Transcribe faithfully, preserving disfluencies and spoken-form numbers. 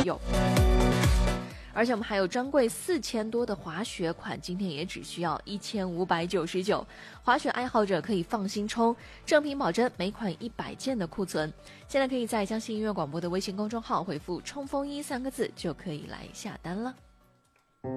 有。而且我们还有专柜四千多的滑雪款，今天也只需要一千五百九十九，滑雪爱好者可以放心冲，正品保真，每款一百件的库存。现在可以在江西音乐广播的微信公众号回复冲锋衣三个字就可以来下单了。